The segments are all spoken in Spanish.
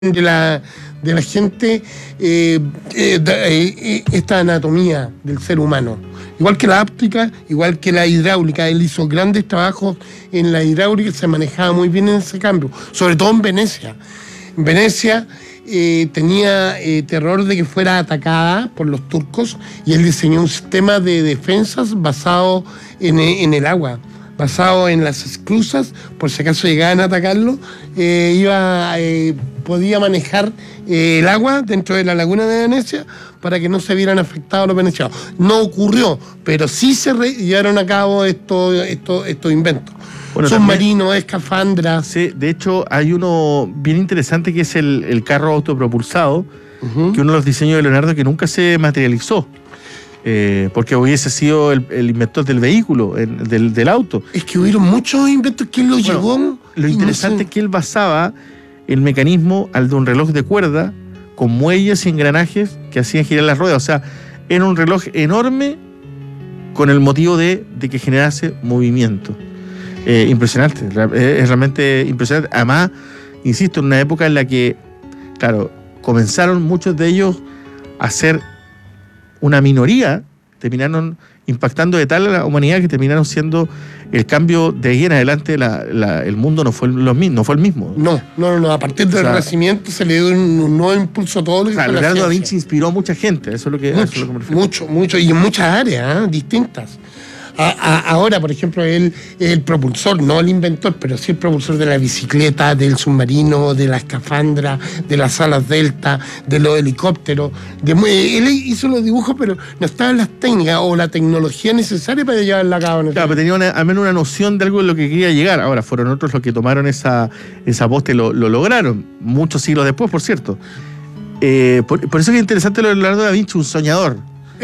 de la gente esta anatomía del ser humano. Igual que la óptica, igual que la hidráulica. Él hizo grandes trabajos en la hidráulica y se manejaba muy bien en ese cambio, sobre todo en Venecia. En Venecia tenía terror de que fuera atacada por los turcos y él diseñó un sistema de defensas basado en el agua, basado en las esclusas, por si acaso llegaban a atacarlo, podía manejar el agua dentro de la laguna de Venecia para que no se vieran afectados los venecianos. No ocurrió, pero sí se llevaron a cabo estos inventos. Bueno, submarinos, escafandras. Sí, de hecho, hay uno bien interesante que es el carro autopropulsado, que uno de los diseños de Leonardo que nunca se materializó. Porque hubiese sido el inventor del vehículo, del auto. Es que hubieron muchos inventos que él los llevó. Lo interesante es que él basaba el mecanismo al de un reloj de cuerda con muelles y engranajes que hacían girar las ruedas. O sea, era un reloj enorme con el motivo de que generase movimiento. Impresionante, es realmente impresionante. Además, insisto, en una época en la que, claro, comenzaron muchos de ellos a ser una minoría, terminaron impactando de tal a la humanidad que terminaron siendo el cambio de ahí en adelante. El mundo no fue el mismo. No. A partir del Renacimiento se le dio un nuevo impulso a todo lo que fue la ciencia. Leonardo da Vinci inspiró a mucha gente, eso es lo que me refiero. Mucho, y en muchas áreas distintas. Ahora, por ejemplo, él es el propulsor, no el inventor, pero sí el propulsor de la bicicleta, del submarino, de la escafandra, de las alas delta, de los helicópteros. Él hizo los dibujos, pero no estaban las técnicas o la tecnología necesaria para llevarla a cabo. Claro, pero tenía al menos una noción de algo de lo que quería llegar. Ahora, fueron otros los que tomaron esa posta y lo lograron, muchos siglos después, por cierto. Por eso que es interesante lo de Leonardo da Vinci, un soñador.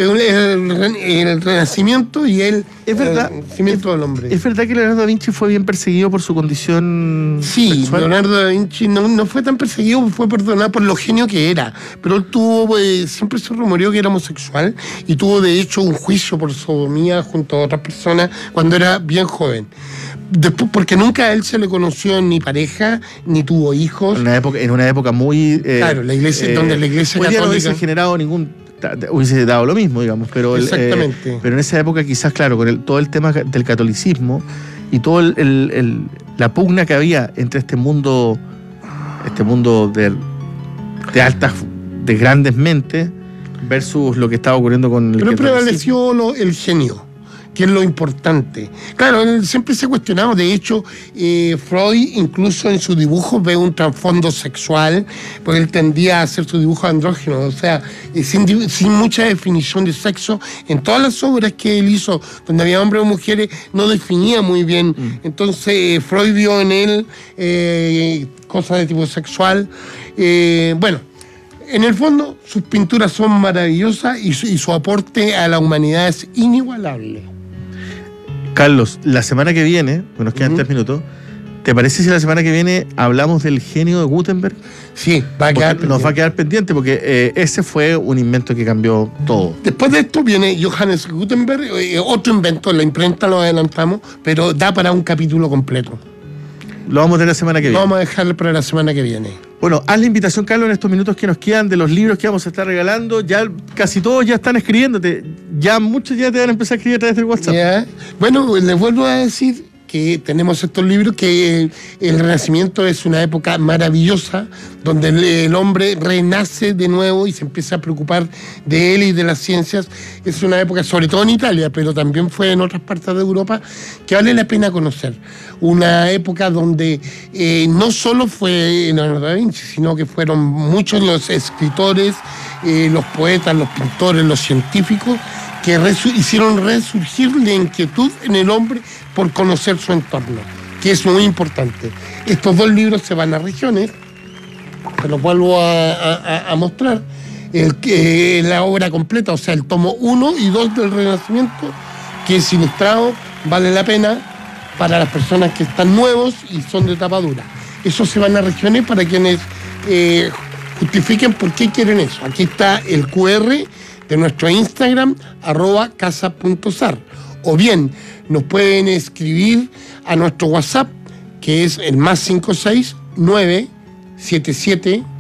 El Renacimiento y el nacimiento del hombre. ¿Es verdad que Leonardo da Vinci fue bien perseguido por su condición sexual? Leonardo da Vinci no fue tan perseguido, fue perdonado por lo genio que era, pero él tuvo, siempre se rumoreó que era homosexual y tuvo de hecho un juicio por sodomía junto a otras personas cuando era bien joven. Después, porque nunca a él se le conoció ni pareja, ni tuvo hijos. En una época muy... claro, la iglesia, donde la iglesia católica... no hubiese generado hubiese dado lo mismo, digamos, pero exactamente. Pero en esa época quizás, claro, con todo el tema del catolicismo y todo la pugna que había entre este mundo de altas, de grandes mentes versus lo que estaba ocurriendo con el catolicismo. Pero prevaleció el genio, que es lo importante. Claro, él siempre se ha cuestionado. De hecho, Freud incluso en sus dibujos ve un trasfondo sexual, porque él tendía a hacer sus dibujos andrógenos, o sea, sin mucha definición de sexo. En todas las obras que él hizo, donde había hombres o mujeres, no definía muy bien. Entonces, Freud vio en él cosas de tipo sexual. Bueno, en el fondo, sus pinturas son maravillosas y su aporte a la humanidad es inigualable. Carlos, la semana que viene, nos quedan 3 minutos, ¿te parece si la semana que viene hablamos del genio de Gutenberg? Sí, nos va a quedar pendiente porque ese fue un invento que cambió todo. Después de esto viene Johannes Gutenberg, otro invento, la imprenta lo adelantamos, pero da para un capítulo completo. Lo vamos a tener la semana que viene. Lo vamos a dejar para la semana que viene. Bueno, haz la invitación, Carlos, en estos minutos que nos quedan de los libros que vamos a estar regalando. Ya casi todos ya están escribiéndote. Ya muchos ya te van a empezar a escribir a través del WhatsApp. ¿Ya? Bueno, les vuelvo a decir que tenemos estos libros, que el Renacimiento es una época maravillosa, donde el hombre renace de nuevo y se empieza a preocupar de él y de las ciencias. Es una época, sobre todo en Italia, pero también fue en otras partes de Europa, que vale la pena conocer. Una época donde no solo fue Leonardo da Vinci, sino que fueron muchos los escritores, los poetas, los pintores, los científicos, que hicieron resurgir la inquietud en el hombre por conocer su entorno, que es muy importante. Estos 2 libros se van a regiones, te los vuelvo a mostrar, la obra completa, o sea, el tomo 1 y 2 del Renacimiento, que es ilustrado, vale la pena para las personas que están nuevos y son de tapa dura. Esos se van a regiones para quienes justifiquen por qué quieren eso. Aquí está el QR de nuestro Instagram, @casa.sar. O bien, nos pueden escribir a nuestro WhatsApp, que es el +569 77